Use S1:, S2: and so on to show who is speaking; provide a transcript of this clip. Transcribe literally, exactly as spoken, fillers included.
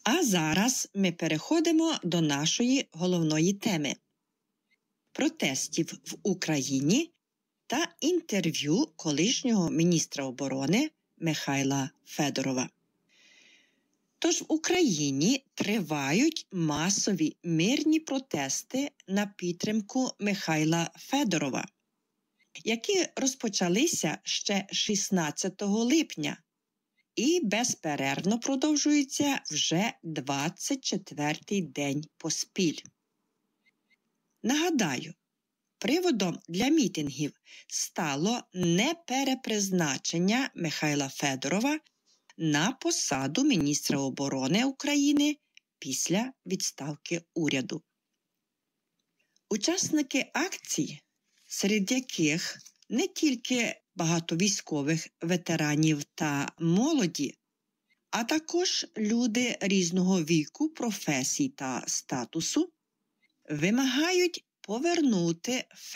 S1: А зараз ми переходимо до нашої головної теми – протестів в Україні та інтерв'ю колишнього міністра оборони Михайла Федорова. Тож в Україні тривають масові мирні протести на підтримку Михайла Федорова, які розпочалися ще шістнадцятого липня і безперервно продовжуються вже двадцять четвертий день поспіль. Нагадаю, приводом для мітингів стало неперепризначення Михайла Федорова на посаду міністра оборони України після відставки уряду. Учасники акцій, серед яких не тільки багато військових ветеранів та молоді, а також люди різного віку, професій та статусу, вимагають повернути